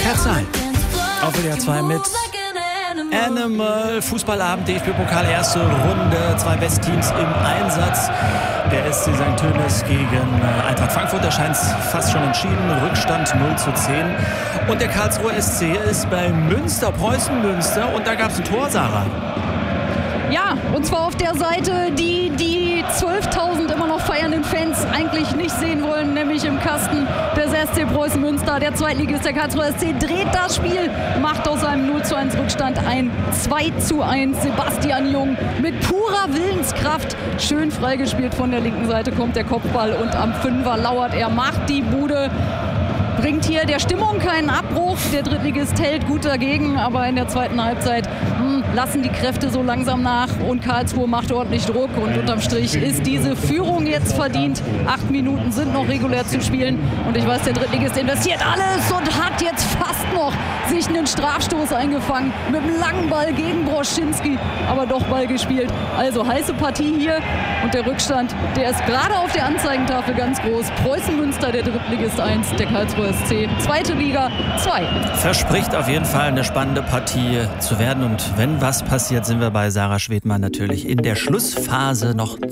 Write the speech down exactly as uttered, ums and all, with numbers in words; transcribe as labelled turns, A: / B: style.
A: Kerzal. Auf W D R zwei mit Animal. Fußballabend, D F B-Pokal, erste Runde. Zwei Westteams im Einsatz. Der S C Sankt Tönis gegen Eintracht Frankfurt. Da scheint es fast schon entschieden. Rückstand null zu zehn. Und der Karlsruher S C ist bei Münster, Preußen Münster. Und da gab es ein Tor, Sarah.
B: Ja, und zwar auf der Seite, die die zwölftausend immer noch feiernden Fans eigentlich nicht sehen wollen, nämlich im Kasten des S C Preußen Münster. Der Zweitligist, der Karlsruher S C, dreht das Spiel, macht aus einem null zu eins Rückstand ein zwei zu eins. Sebastian Jung mit purer Willenskraft, schön freigespielt von der linken Seite, kommt der Kopfball und am Fünfer lauert er, macht die Bude. Bringt hier der Stimmung keinen Abbruch. Der Drittligist hält gut dagegen, aber in der zweiten Halbzeit mh, lassen die Kräfte so langsam nach und Karlsruhe macht ordentlich Druck und unterm Strich ist diese Führung jetzt verdient. Acht Minuten sind noch regulär zu spielen und ich weiß, der Drittligist investiert alles und hat jetzt fast noch sich einen Strafstoß eingefangen mit einem langen Ball gegen Broschinski, aber doch Ball gespielt. Also heiße Partie hier und der Rückstand, der ist gerade auf der Anzeigentafel ganz groß. Preußen Münster, der Drittligist eins, der Karlsruher S C, zweite Liga zwei.
A: Verspricht auf jeden Fall eine spannende Partie zu werden. Und wenn was passiert, sind wir bei Sarah Schwedmann natürlich in der Schlussphase noch